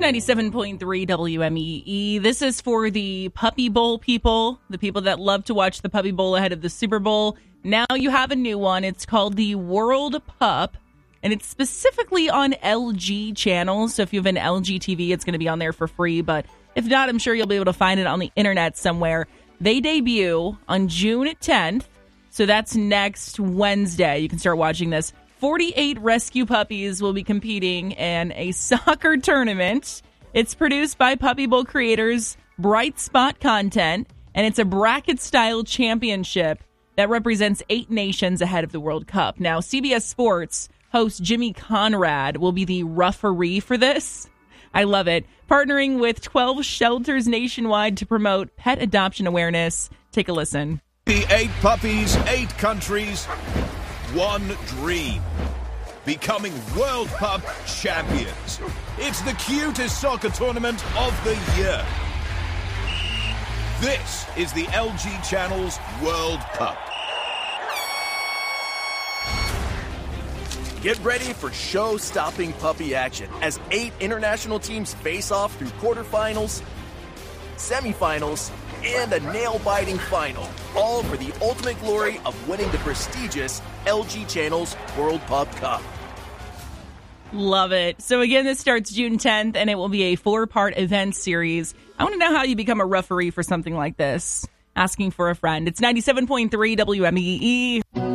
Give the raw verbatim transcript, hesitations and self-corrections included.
ninety-seven point three W M E E. This is for the Puppy Bowl people, the people that love to watch the Puppy Bowl ahead of the Super Bowl. Now you have a new one. It's called the World Pup, and it's specifically on L G channels. So if you have an L G T V, it's going to be on there for free. But if not, I'm sure you'll be able to find it on the internet somewhere. They debut on June tenth, so that's next Wednesday. You can start watching this. forty-eight rescue puppies will be competing in a soccer tournament. It's produced by Puppy Bowl creators Bright Spot Content, and it's a bracket-style championship that represents eight nations ahead of the World Cup. Now, C B S Sports host Jimmy Conrad will be the referee for this. I love it. Partnering with twelve shelters nationwide to promote pet adoption awareness. Take a listen. The eight puppies, eight countries, one dream. Becoming World Pup champions. It's the cutest soccer tournament of the year. This is the L G Channel's World Cup. Get ready for show-stopping puppy action as eight international teams face off through quarterfinals, semifinals, and a nail-biting final, all for the ultimate glory of winning the prestigious L G Channel's World Pup Cup. Love it. So again, this starts June tenth, and it will be a four-part event series. I want to know how you become a referee for something like this. Asking for a friend. It's ninety-seven point three W M E E.